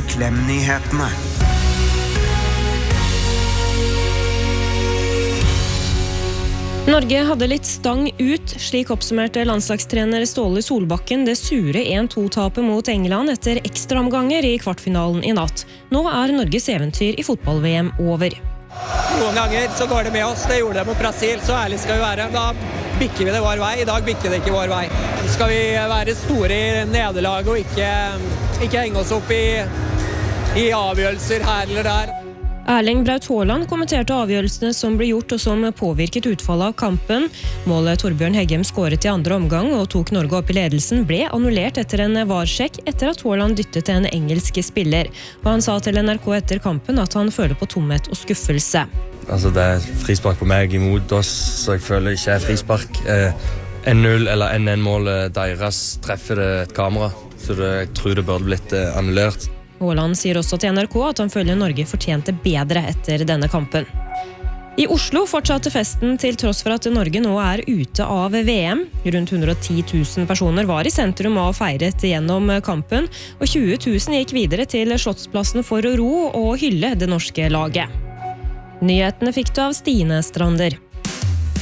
uklemnyhetene. Norge hadde litt stang ut, slik oppsummerte landslagstrener Ståle Solbakken det sure 1-2-tapet mot England etter ekstraomganger i kvartfinalen i natt. Nå Norges eventyr i fotball-VM over. Noen ganger så går det med oss, det gjorde det mot Brasil, så ærlig skal vi være. Da bikker vi det vår vei, i dag bikker det ikke vår vei. Skal vi være store i nederlag og ikke henge oss opp i avgjørelser her eller der. Erling Braut Haaland kommenterte avgjørelsene som ble gjort og som påvirket utfallet av kampen. Målet Torbjørn Heggem skåret i andre omgang og tok Norge opp i ledelsen ble annullert etter en VAR-sjekk etter at Haaland dyttet til en engelsk spiller. Og han sa til NRK etter kampen at han føler på tomhet og skuffelse. Altså det frispark på meg imot oss, så jeg føler ikke frispark. 1-0 eller 1-1-målet deres treffer det et kamera, så jeg tror det burde blitt annullert. Haaland sier også til NRK at han føler Norge fortjente bedre etter denne kampen. I Oslo fortsatte festen til tross for at Norge nå ute av VM. Rundt 110 000 personer var i sentrum og feiret gjennom kampen, og 20 000 gikk videre til Slottsplassen for å ro og hylle det norske laget. Nyhetene fikk du av Stine Strander.